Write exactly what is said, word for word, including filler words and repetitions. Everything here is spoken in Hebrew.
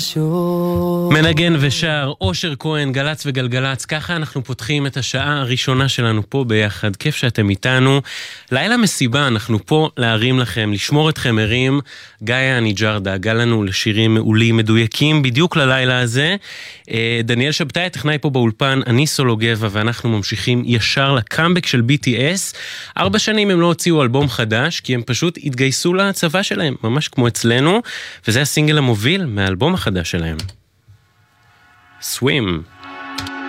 מנגן ושר אושר כהן, גלץ וגלגלץ. ככה אנחנו פותחים את השעה הראשונה שלנו פה ביחד. כיף שאתם איתנו. לילה מסיבה, אנחנו פה להרים לכם, לשמור אתכם ערים. גאיה ניג'ר דאגה לנו לשירים מעולים, מדויקים בדיוק ללילה הזה. דניאל שבתאי, הטכנאי פה באולפן, אני סולו גבע, ואנחנו ממשיכים ישר לקאמבק של בי טי אס. ארבע שנים הם לא הוציאו אלבום חדש, כי הם פשוט התגייסו לצבא שלהם, ממש כמו אצלנו, וזה הסינגל המוביל מהאלבום החדש שלהם. Swim.